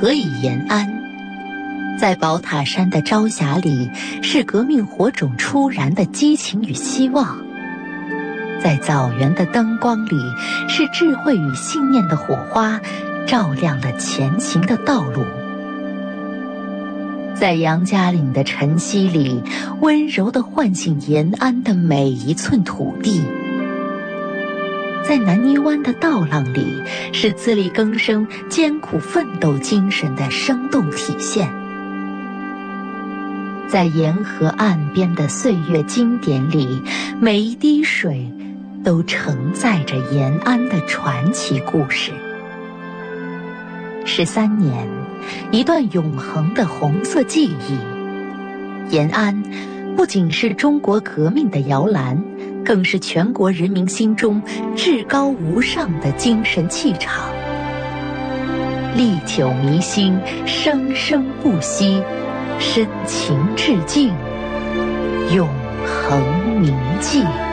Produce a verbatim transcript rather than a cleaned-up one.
何以延安？在宝塔山的朝霞里，是革命火种初燃的激情与希望；在枣园的灯光里，是智慧与信念的火花，照亮了前行的道路。在杨家岭的晨曦里，温柔地唤醒延安的每一寸土地。在南泥湾的道浪里，是自力更生、艰苦奋斗精神的生动体现。在沿河岸边的岁月经典里，每一滴水都承载着延安的传奇故事。十三年，一段永恒的红色记忆。延安不仅是中国革命的摇篮，更是全国人民心中至高无上的精神气场。历久弥新，生生不息，深情致敬，永恒铭记。